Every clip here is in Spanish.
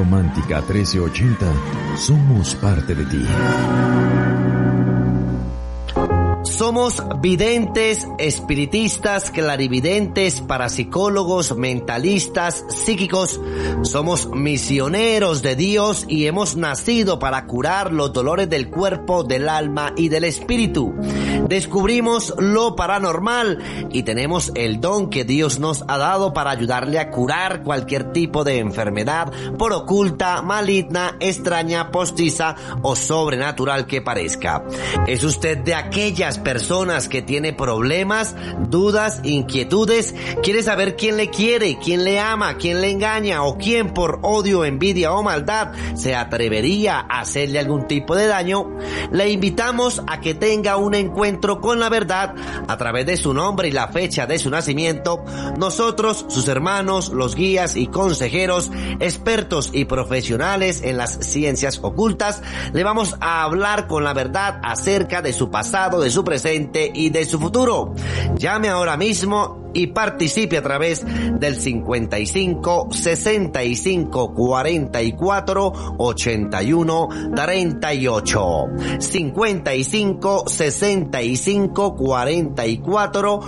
Romántica 1380, somos parte de ti. Somos videntes, espiritistas, clarividentes, parapsicólogos, mentalistas, psíquicos. Somos misioneros de Dios y hemos nacido para curar los dolores del cuerpo, del alma y del espíritu. Descubrimos lo paranormal y tenemos el don que Dios nos ha dado para ayudarle a curar cualquier tipo de enfermedad, por oculta, maligna, extraña, postiza o sobrenatural que parezca. ¿Es usted de aquellas personas que tiene problemas, dudas, inquietudes? ¿Quiere saber quién le quiere, quién le ama, quién le engaña o quién por odio, envidia o maldad se atrevería a hacerle algún tipo de daño? Le invitamos a que tenga un encuentro con la verdad a través de su nombre y la fecha de su nacimiento. Nosotros, sus hermanos, los guías y consejeros, expertos y profesionales en las ciencias ocultas, le vamos a hablar con la verdad acerca de su pasado, de su presente y de su futuro. Llame ahora mismo y participe a través del 55 65 44 81 38. 55 65 44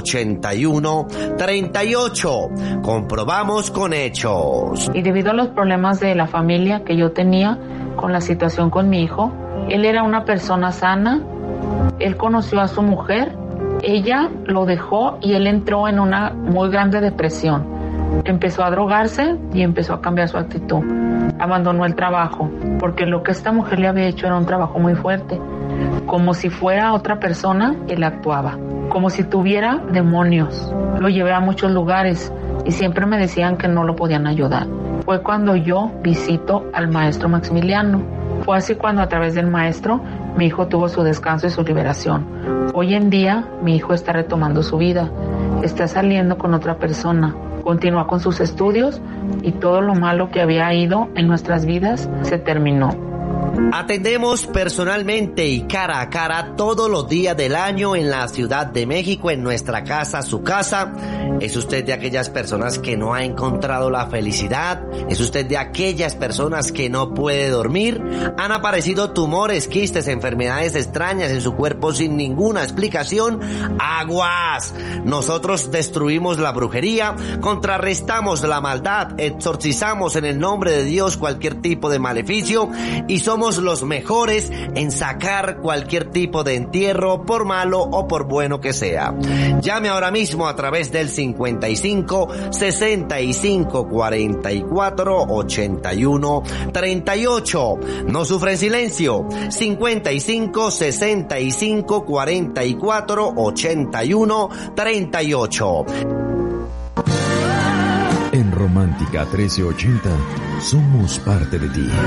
81 38. Comprobamos con hechos. Y debido a los problemas de la familia que yo tenía con la situación con mi hijo, él era una persona sana. Él conoció a su mujer, ella lo dejó y él entró en una muy grande depresión. Empezó a drogarse y empezó a cambiar su actitud. Abandonó el trabajo, porque lo que esta mujer le había hecho era un trabajo muy fuerte. Como si fuera otra persona, él actuaba. Como si tuviera demonios. Lo llevé a muchos lugares y siempre me decían que no lo podían ayudar. Fue cuando yo visito al maestro Maximiliano. Fue así cuando a través del maestro mi hijo tuvo su descanso y su liberación. Hoy en día mi hijo está retomando su vida, está saliendo con otra persona, continúa con sus estudios y todo lo malo que había ido en nuestras vidas se terminó. Atendemos personalmente y cara a cara todos los días del año en la Ciudad de México, en nuestra casa, su casa. ¿Es usted de aquellas personas que no ha encontrado la felicidad? ¿Es usted de aquellas personas que no puede dormir? ¿Han aparecido tumores, quistes, enfermedades extrañas en su cuerpo sin ninguna explicación? ¡Aguas! Nosotros destruimos la brujería, contrarrestamos la maldad, exorcizamos en el nombre de Dios cualquier tipo de maleficio y somos los mejores en sacar cualquier tipo de entierro, por malo o por bueno que sea. Llame ahora mismo a través del 55 65 44 81 38. No sufra en silencio. 55 65 44 81 38. En Romántica 1380, somos parte de ti.